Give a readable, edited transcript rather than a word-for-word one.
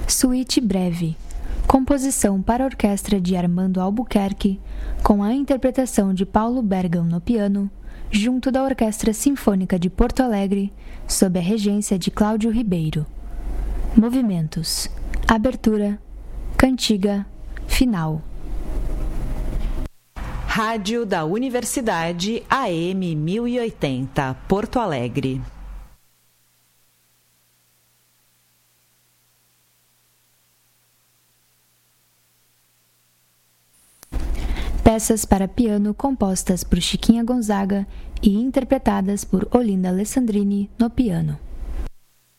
Suíte breve. Composição para orquestra de Armando Albuquerque, com a interpretação de Paulo Bergam no piano, junto da Orquestra Sinfônica de Porto Alegre, sob a regência de Cláudio Ribeiro. Movimentos: abertura, cantiga, final. Rádio da Universidade AM 1080, Porto Alegre. Peças para piano compostas por Chiquinha Gonzaga e interpretadas por Olinda Alessandrini no piano.